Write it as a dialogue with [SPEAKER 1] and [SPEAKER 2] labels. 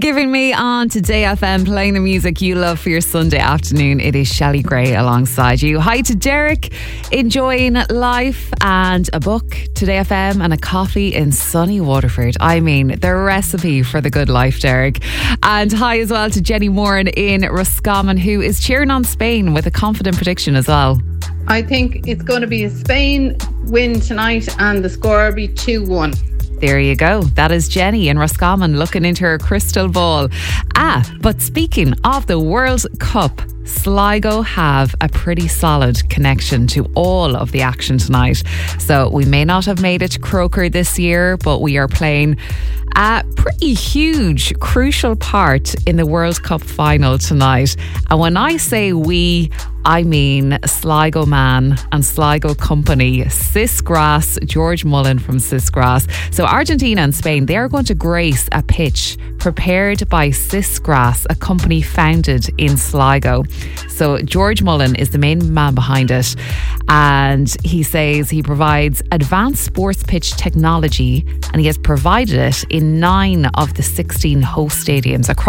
[SPEAKER 1] Giving me on Today FM, playing the music you love for your Sunday afternoon. It is Shelley Gray alongside you. Hi to Derek, enjoying life and a book, Today FM, and a coffee in sunny Waterford. I mean, the recipe for the good life, Derek. And hi as well to Jenny Moran in Roscommon, who is cheering on Spain with a confident prediction as well.
[SPEAKER 2] I think it's going to be a Spain win tonight and the score will be 2-1.
[SPEAKER 1] There you go. That is Jenny in Roscommon looking into her crystal ball. But speaking of the World Cup, Sligo have a pretty solid connection to all of the action tonight. So we may not have made it to Croker this year, but we are playing a pretty huge, crucial part in the World Cup final tonight. And when I say we, I mean Sligo man and Sligo company, Sisgrass, George Mullen from Sisgrass. So Argentina and Spain, they are going to grace a pitch prepared by Sisgrass, a company founded in Sligo. So George Mullen is the main man behind it, and he says he provides advanced sports pitch technology, and he has provided it in 9 of the 16 host stadiums across